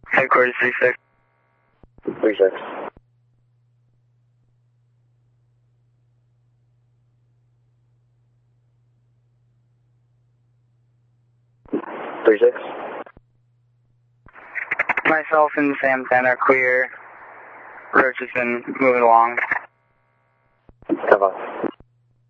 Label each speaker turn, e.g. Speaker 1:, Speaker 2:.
Speaker 1: Headquarters 36.
Speaker 2: 36.
Speaker 1: Myself and Sam 10 are clear. Roach has been moving along.
Speaker 2: Have a